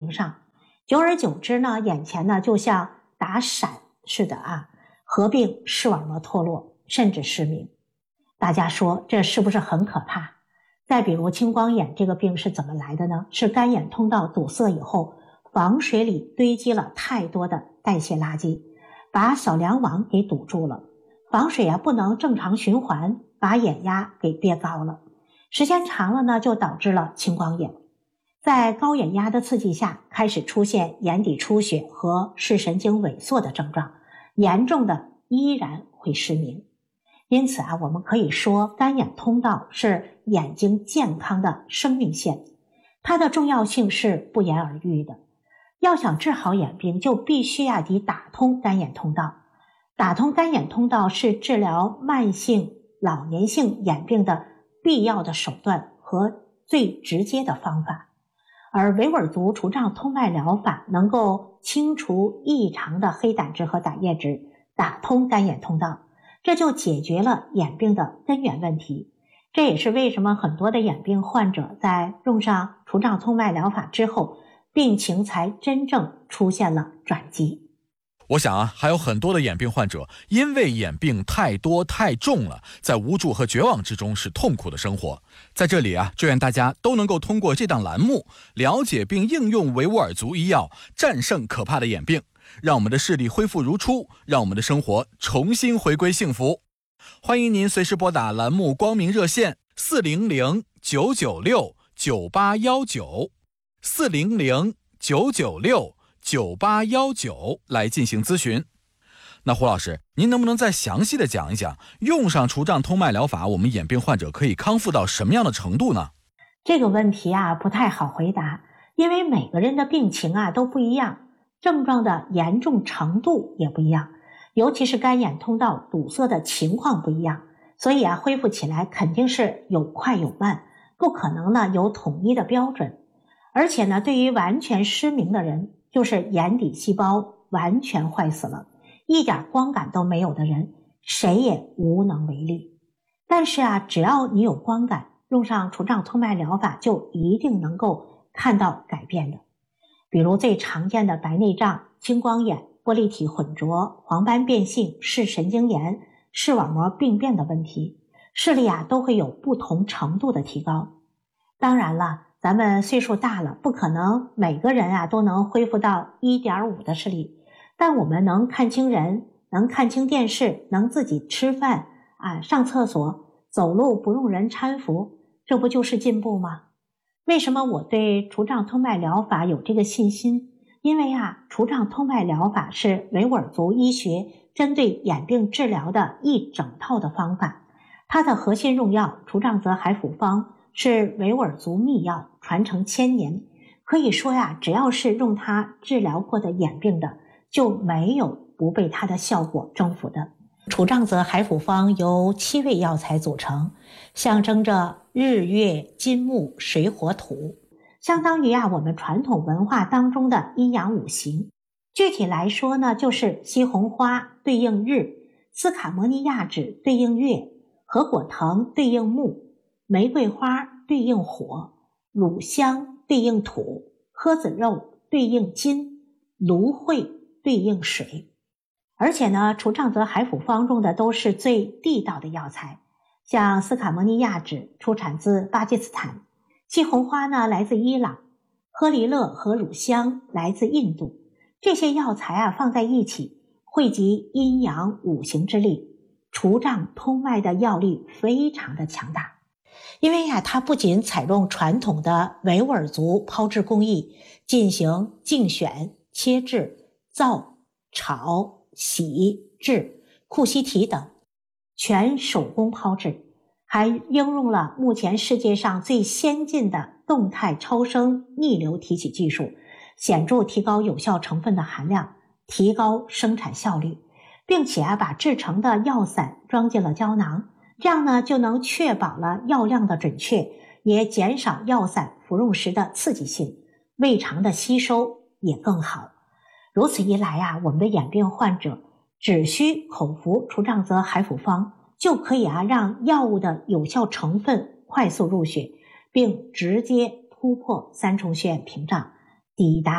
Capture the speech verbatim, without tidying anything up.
明上。久而久之呢，眼前呢就像打闪似的啊，合并视网膜脱落，甚至失明。大家说这是不是很可怕？再比如青光眼这个病是怎么来的呢？是干眼通道堵塞以后，房水里堆积了太多的代谢垃圾，把小梁网给堵住了，房水啊不能正常循环，把眼压给憋高了，时间长了呢，就导致了青光眼。在高眼压的刺激下，开始出现眼底出血和视神经萎缩的症状，严重的依然会失明。因此啊，我们可以说干眼通道是眼睛健康的生命线，它的重要性是不言而喻的。要想治好眼病，就必须啊得打通干眼通道。打通干眼通道是治疗慢性老年性眼病的必要的手段和最直接的方法。而维吾尔族除障通脉疗法能够清除异常的黑胆汁和胆液质，打通干眼通道，这就解决了眼病的根源问题。这也是为什么很多的眼病患者在用上除障通脉疗法之后，病情才真正出现了转机。 我想啊，还有很多的眼病患者因为眼病太多太重了，在无助和绝望之中是痛苦的生活。在这里啊，祝愿大家都能够通过这档栏目了解并应用维吾尔族医药，战胜可怕的眼病，让我们的视力恢复如初，让我们的生活重新回归幸福。欢迎您随时拨打栏目光明热线四零零九九六九八一九 四零零九九六九八一九来进行咨询。那胡老师，您能不能再详细的讲一讲，用上除障通脉疗法，我们眼病患者可以康复到什么样的程度呢？ 这个问题啊不太好回答，因为每个人的病情啊都不一样，症状的严重程度也不一样，尤其是干眼通道堵塞的情况不一样，所以啊恢复起来肯定是有快有慢，不可能呢有统一的标准。而且呢，对于完全失明的人，就是眼底细胞完全坏死了，一点光感都没有的人，谁也无能为力。但是啊，只要你有光感，用上除障通脉疗法就一定能够看到改变的。比如最常见的白内障、青光眼、玻璃体混浊、黄斑变性、视神经炎、视网膜病变的问题，视力啊都会有不同程度的提高。当然了，咱们岁数大了，不可能每个人啊都能恢复到 一点五 的视力，但我们能看清人，能看清电视，能自己吃饭啊，上厕所，走路不用人搀扶，这不就是进步吗？为什么我对除障通脉疗法有这个信心？因为啊，除障通脉疗法是维吾尔族医学针对眼病治疗的一整套的方法，它的核心用药除障泽海府方是维吾尔族秘药，传承千年，可以说呀，只要是用它治疗过的眼病的，就没有不被它的效果征服的。除障泽海府方由七味药材组成，象征着日月金木水火土，相当于啊我们传统文化当中的阴阳五行。具体来说呢，就是西红花对应日，斯卡摩尼亚脂对应月，合果藤对应木，玫瑰花对应火，乳香对应土，鸽子肉对应金，芦荟对应水。而且呢，除障泽海府方中的都是最地道的药材，像斯卡摩尼亚脂出产自巴基斯坦，西红花呢来自伊朗，诃利勒和乳香来自印度。这些药材啊放在一起，汇集阴阳五行之力，除障通脉的药力非常的强大。因为呀、啊，它不仅采用传统的维吾尔族抛制工艺进行竞选、切制、造、炒、洗、制、库西提等全手工抛制，还应用了目前世界上最先进的动态超声逆流提取技术，显著提高有效成分的含量，提高生产效率，并且啊把制成的药散装进了胶囊，这样呢就能确保了药量的准确，也减少药散服用时的刺激性，胃肠的吸收也更好。如此一来啊，我们的眼病患者只需口服除障泽海府方，就可以啊让药物的有效成分快速入血，并直接突破三重血眼屏障，抵达